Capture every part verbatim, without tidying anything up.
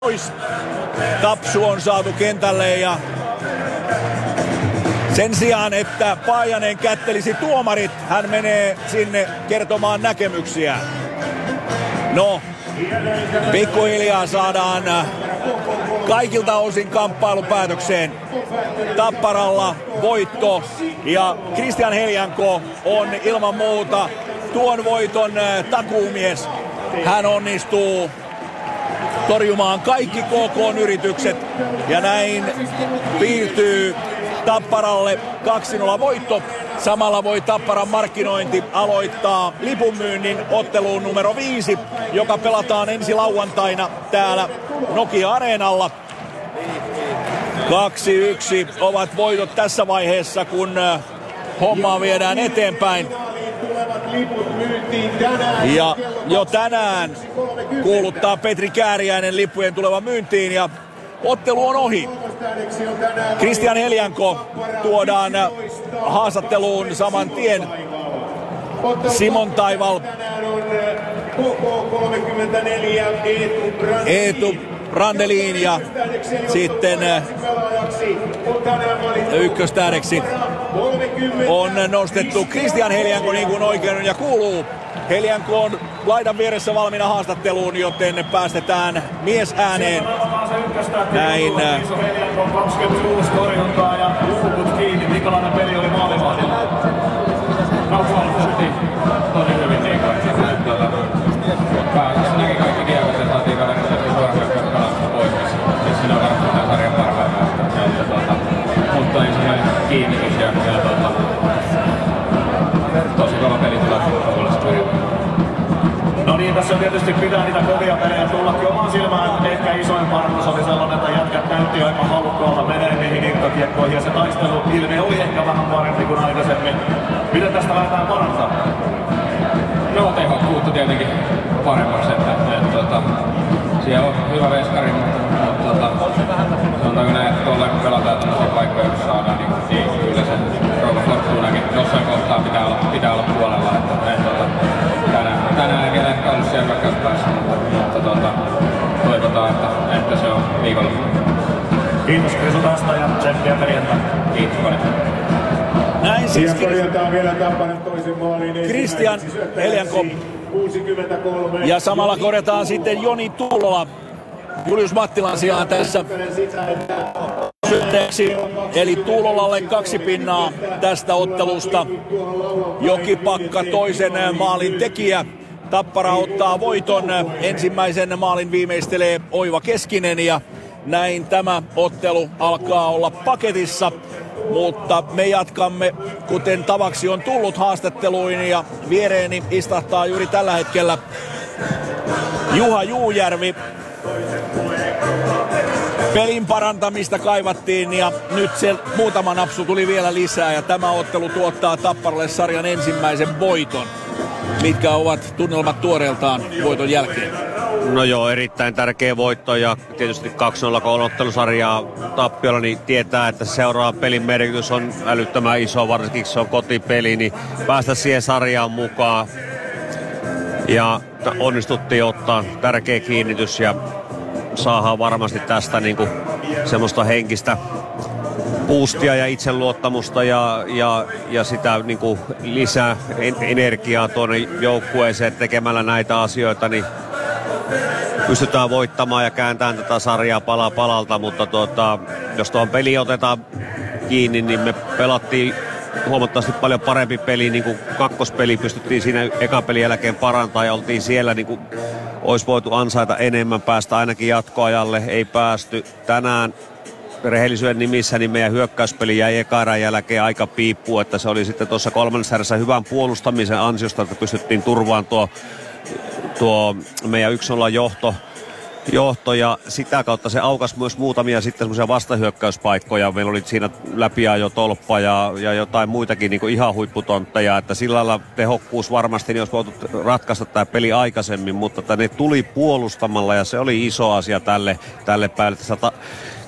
pois. Tapsu on saatu kentälle ja sen sijaan, että Paajanen kättelisi tuomarit, hän menee sinne kertomaan näkemyksiä. No, pikkuhiljaa saadaan kaikilta osin kamppailupäätökseen. Tapparalla voitto ja Christian Helianko on ilman muuta tuon voiton takuumies. Hän onnistuu torjumaan kaikki K K:n yritykset ja näin piirtyy Tapparalle kaksi nolla voitto. Samalla voi Tapparan markkinointi aloittaa lipunmyynnin otteluun numero viisi, joka pelataan ensi lauantaina täällä Nokia-areenalla. kaksi yksi ovat voitot tässä vaiheessa, kun hommaa viedään eteenpäin. Ja jo tänään kuuluttaa Petri Kääriäinen lippujen tulevan myyntiin ja ottelu on ohi. Christian Helianko tuodaan haastatteluun saman tien. Simon Taival, Eetu Randelin ja sitten ykköstähdeksi on nostettu Christian Helianko niin kuin oikein ja kuuluu. Helianko on laidan vieressä valmiina haastatteluun, joten päästetään mies ääneen. Näin. kaksikymmentäkuusi torjuntaa ja luukut kiinni. Minkälainen peli oli maalivahdilla? Kaupallistettiin tosi hyvin niin kuin. Pääasiassa näki kaikki kiekot ja saatiin kaverille suoraan pelasta pois. Siinä on varmasti tämän sarjan parhaimmat. Mutta ensimmäinen kiinnitys ja tosi kova peli tulee kaupallisesta periaatteessa. No niin, tässä tietysti pitää niitä kovia pelejä tullakin omaan silmään. Ehkä isoin parannus oli sellainen, että jätkät näytti aika halukkaalla menee niihin irtokiekkoihin ja se taistelu ilme oli ehkä vähän parempi kuin aikaisemmin. Miten tästä lähdetään parantaa? No tehokkuutta tietenkin paremmaksi, että, että, että siellä on hyvä veskari, mutta sanotaanko näin, että tuolla kun pelataan tämmöisiä paikkoja, jos saadaan, niin, niin kyllä se Rouva Fortunakin jossain kohtaa pitää olla, pitää olla puolella. Että, että, että, tänään, tänään ei vielä ehkä ollut siellä hyökkäyspäässä, mutta, mutta tuota, toivotaan, että, että se on viikolla. Kiitos Krisu tästä ja tsemppiä perjantaina. Kiitos paljon. Näin siis Christian Helianko. Ja samalla korjataan sitten Joni Tuulola Julius Mattilan sijaan tässä syötteeksi. Eli Tuulolalle kaksi pinnaa tästä ottelusta. Jokipakka toisen maalin tekijä. Tappara ottaa voiton. Ensimmäisen maalin viimeistelee Oiva Keskinen ja näin tämä ottelu alkaa olla paketissa. Mutta me jatkamme, kuten tavaksi on tullut haastatteluin ja viereeni istahtaa juuri tällä hetkellä Juha Juujärvi. Pelin parantamista kaivattiin ja nyt se muutama napsu tuli vielä lisää ja tämä ottelu tuottaa Tapparalle sarjan ensimmäisen voiton. Mitkä ovat tunnelmat tuoreeltaan voiton jälkeen? No joo, erittäin tärkeä voitto ja tietysti kaksi nolla kun on ottelusarjaa tappiolla, niin tietää, että seuraava pelin merkitys on älyttömän iso, varsinkin se on kotipeli, niin päästä siihen sarjaan mukaan. Ja onnistuttiin ottaa tärkeä kiinnitys ja saadaan varmasti tästä niinku semmoista henkistä boostia ja itseluottamusta ja, ja, ja sitä niinku lisää energiaa tuonne joukkueeseen tekemällä näitä asioita, niin pystytään voittamaan ja kääntämään tätä sarjaa pala palalta, mutta tuota, jos tuohon peliin otetaan kiinni, niin me pelattiin huomattavasti paljon parempi peli, niin kuin kakkospeli pystyttiin siinä ekan pelin jälkeen parantaa ja oltiin siellä niin kuin olisi voitu ansaita enemmän, päästä ainakin jatkoajalle, ei päästy. Tänään rehellisyyden nimissä niin meidän hyökkäyspeli jäi ekan erän jälkeen aika piippuun, että se oli sitten tuossa kolmannessa erässä hyvän puolustamisen ansiosta, että pystyttiin turvaan tuo tuo meidän yksi nolla johto, johto ja sitä kautta se aukas myös muutamia sitten semmoisia vastahyökkäyspaikkoja. Meillä oli siinä läpiajo tolppa ja, ja jotain muitakin niin kuin ihan huipputontteja, että sillä lailla tehokkuus varmasti niin olisi voitu ratkaista tämä peli aikaisemmin, mutta ne tuli puolustamalla ja se oli iso asia tälle, tälle päivälle. Tässä ta-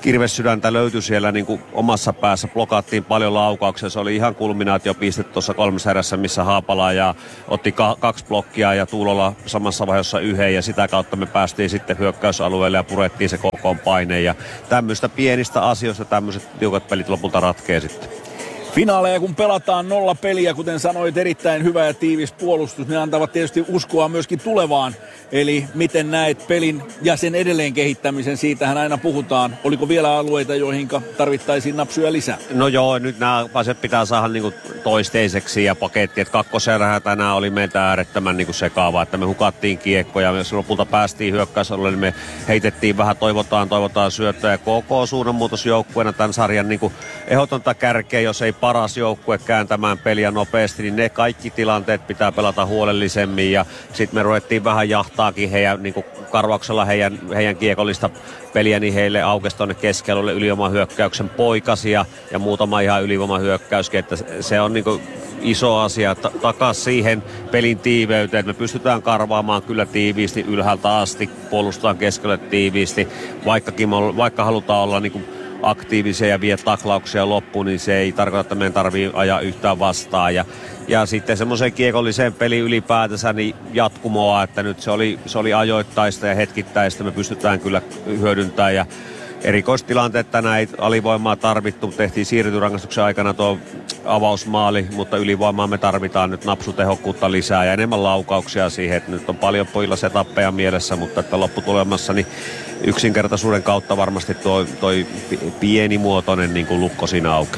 kirvessydäntä löytyi siellä niin kuin omassa päässä, blokattiin paljon laukauksia. Se oli ihan kulminaatiopiste tuossa kolmessa erässä, missä Haapala ja otti ka- kaksi blokkia ja Tuulola samassa vaiheessa yhden, ja sitä kautta me päästiin sitten hyökkäysalueelle ja purettiin se kokoon paine. Ja tämmöistä pienistä asioista tämmöiset tiukat pelit lopulta ratkee sitten. Finaaleja kun pelataan nolla peliä, kuten sanoit, erittäin hyvä ja tiivis puolustus, ne antavat tietysti uskoa myöskin tulevaan. Eli miten näet pelin ja sen edelleen kehittämisen, siitähän aina puhutaan. Oliko vielä alueita, joihin tarvittaisiin napsuja lisää? No joo, nyt nämä asiat pitää saada niinku toisteiseksi ja paketti. Että kakkoserähän tänään oli meiltä äärettömän niinku sekaava, että me hukattiin kiekkoja. Jos lopulta päästiin hyökkäysalueelle, niin me heitettiin vähän toivotaan, toivotaan syöttöä. Ja koko suunnanmuutosjoukkueena tämän sarjan niinku ehdotonta kärkeä, jos ei paras joukkue kääntämään peliä nopeasti, niin ne kaikki tilanteet pitää pelata huolellisemmin. Ja sitten me ruvettiin vähän jahtaakin heidän niinku karvauksella heidän, heidän kiekollista peliä, niin heille aukesi tuonne keskialueelle ylivoimahyökkäyksen poikasia ja muutama ihan ylivoimahyökkäyskin, että se on niinku iso asia takaisin siihen pelin tiiveyteen, että me pystytään karvaamaan kyllä tiiviisti ylhäältä asti, puolustetaan keskelle tiiviisti, vaikkakin me, vaikka halutaan olla niinku aktiivisia ja vie taklauksia loppuun, niin se ei tarkoita, että meidän tarvii ajaa yhtään vastaan. Ja, ja sitten semmoiseen kiekolliseen peliin ylipäätänsä niin jatkumoa, että nyt se oli, se oli ajoittaista ja hetkittäistä, me pystytään kyllä hyödyntämään. Ja erikoistilanteet tänään ei alivoimaa tarvittu, tehtiin siirtyrangaistuksen aikana tuo avausmaali, mutta ylivoimaa me tarvitaan nyt napsutehokkuutta lisää ja enemmän laukauksia siihen, että nyt on paljon pojilla setappeja mielessä, mutta että lopputulemassa niin yksinkertaisuuden kautta varmasti tuo toi pienimuotoinen niin kuin lukko siinä auki.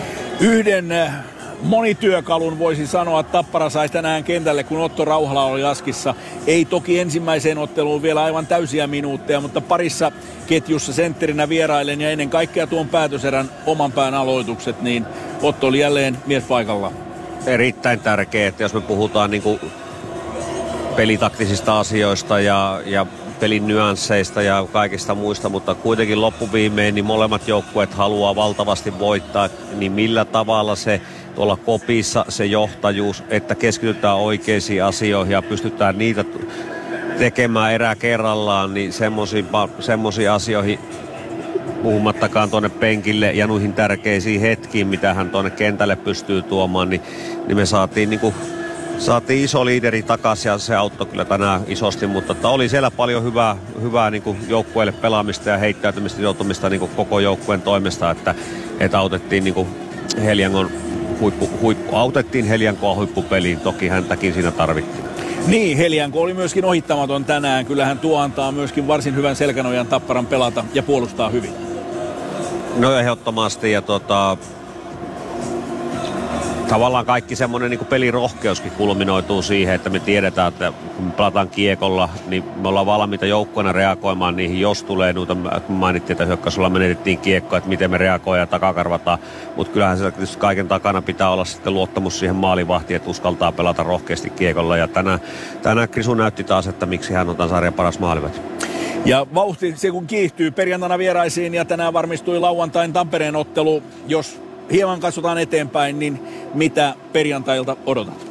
Yhden monityökalun voisi sanoa, että Tappara sai tänään kentälle, kun Otto Rauhala oli Askissa. Ei toki ensimmäiseen otteluun vielä aivan täysiä minuutteja, mutta parissa ketjussa sentterinä vierailen ja ennen kaikkea tuon päätöserän oman pään aloitukset, niin Otto oli jälleen mies paikalla. Erittäin tärkeää, että jos me puhutaan niin kuin pelitaktisista asioista ja, ja pelin nyansseista ja kaikista muista, mutta kuitenkin loppuviimein niin molemmat joukkueet haluaa valtavasti voittaa, niin millä tavalla se tuolla kopissa se johtajuus, että keskitytään oikeisiin asioihin ja pystytään niitä tekemään erää kerrallaan, niin semmoisiin asioihin puhumattakaan tuonne penkille ja noihin tärkeisiin hetkiin, mitä hän tuonne kentälle pystyy tuomaan, niin, niin me saatiin niinku Saatiin iso liideri takaisin ja se auttoi kyllä tänään isosti, mutta että oli siellä paljon hyvää, hyvää niin kuin joukkueelle pelaamista ja heittäytymistä, joutumista niin kuin koko joukkueen toimesta, että, että autettiin niin kuin Heliangon huippu, huippu, autettiin Heliankoa huippupeliin, toki häntäkin siinä tarvittiin. Niin, Helianko oli myöskin ohittamaton tänään, kyllähän tuo antaa myöskin varsin hyvän selkänojan Tapparan pelata ja puolustaa hyvin. No ehdottomasti ja tota... Tavallaan kaikki semmoinen niin pelirohkeuskin kulminoituu siihen, että me tiedetään, että kun me pelataan kiekolla, niin me ollaan valmiita joukkoina reagoimaan niihin, jos tulee noita, kun mainittiin, että hyökkäysolla menetettiin kiekkoa, että miten me reagoidaan ja takakarvataan. Mutta kyllähän se kaiken takana pitää olla sitten luottamus siihen maalivahtiin, että uskaltaa pelata rohkeasti kiekolla. Ja tänään, tänään Krisu näytti taas, että miksi hän on tämän sarjan paras maalivahti. Ja vauhti se kun kiihtyy perjantaina vieraisiin ja tänään varmistui lauantain Tampereen ottelu, jos hieman katsotaan eteenpäin, niin mitä perjantailta odotat?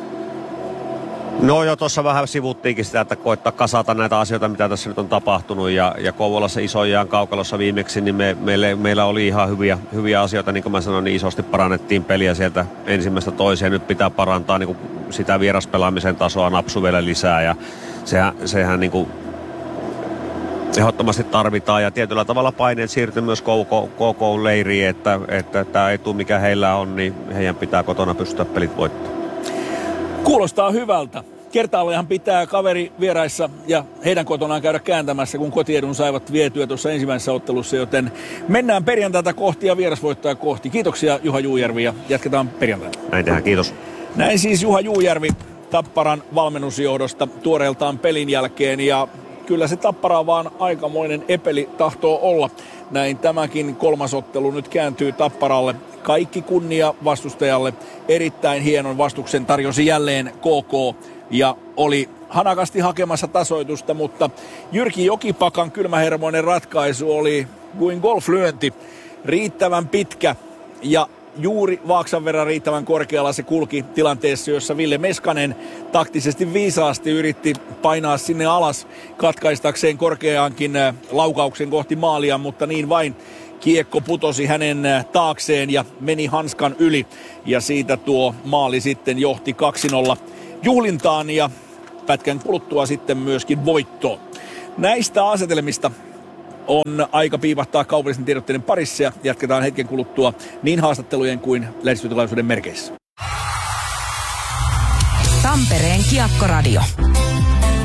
No jo tuossa vähän sivuttiinkin sitä, että koittaa kasata näitä asioita, mitä tässä nyt on tapahtunut. Ja, ja Kouvolassa Isoijaan kaukalossa viimeksi, niin me, meille, meillä oli ihan hyviä, hyviä asioita. Niin kuin mä sanoin, niin isosti parannettiin peliä sieltä ensimmäistä toiseen. Nyt pitää parantaa niin kuin sitä vieraspelaamisen tasoa, napsu vielä lisää. Ja sehän, sehän niin kuin ehdottomasti tarvitaan ja tietyllä tavalla paineet siirtyy myös K K-leiriin, että, että tämä etu mikä heillä on, niin heidän pitää kotona pystyä pelit voittamaan. Kuulostaa hyvältä. Kertaallehan pitää kaveri vieraissa ja heidän kotonaan käydä kääntämässä, kun kotiedun saivat vietyä tuossa ensimmäisessä ottelussa, joten mennään perjantaita kohti ja vierasvoittoja kohti. Kiitoksia Juha Juujärvi ja jatketaan perjantaina. Näin tehdään, kiitos. Näin siis Juha Juujärvi Tapparan valmennusjohdosta tuoreeltaan pelin jälkeen ja kyllä se Tappara vaan aikamoinen epeli tahtoo olla. Näin tämäkin kolmas ottelu nyt kääntyy Tapparalle. Kaikki kunnia vastustajalle. Erittäin hienon vastuksen tarjosi jälleen K K ja oli hanakasti hakemassa tasoitusta, mutta Jyrki Jokipakan kylmähermoinen ratkaisu oli kuin golflyönti. Riittävän pitkä ja juuri vaaksan verran riittävän korkealla se kulki tilanteessa, jossa Ville Meskanen taktisesti viisaasti yritti painaa sinne alas katkaistakseen korkeaankin laukauksen kohti maalia, mutta niin vain kiekko putosi hänen taakseen ja meni hanskan yli ja siitä tuo maali sitten johti kaksi nolla juhlintaan ja pätkän kuluttua sitten myöskin voittoon. Näistä asetelmista on aika piipahtaa kaupallisten tiedotteiden parissa ja jatketaan hetken kuluttua niin haastattelujen kuin lehdistötilaisuuden merkeissä. Tampereen Kiekkoradio.